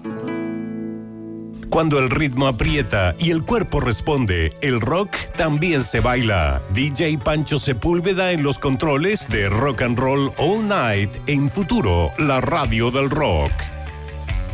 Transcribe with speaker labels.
Speaker 1: Cuando el ritmo aprieta y el cuerpo responde, el rock también se baila. DJ Pancho Sepúlveda en los controles de Rock and Roll All Night en Futuro, la radio del rock.